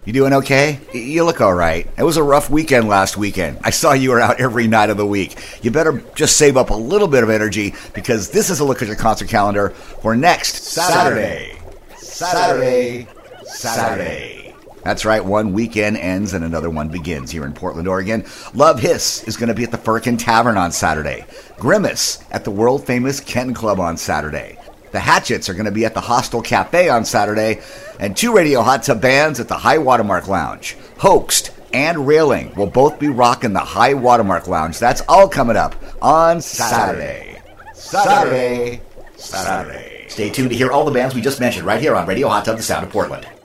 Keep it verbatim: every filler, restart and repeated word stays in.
You doing okay? You look all right. It was a rough weekend last weekend. I saw you were out every night of the week. You better just save up a little bit of energy because this is a look at your concert calendar for next Saturday. Saturday. Saturday. Saturday. That's right, one weekend ends and another one begins here in Portland, Oregon. Love Hiss is going to be at the Firkin Tavern on Saturday. Grimace at the world-famous Ken Club on Saturday. The Hatchets are going to be at the Hostel Cafe on Saturday, and two Radio Hot Tub bands at the High Watermark Lounge. Hoaxed and Railing will both be rocking the High Watermark Lounge. That's all coming up on Saturday. Saturday. Saturday. Saturday. Stay tuned to hear all the bands we just mentioned right here on Radio Hot Tub, the Sound of Portland.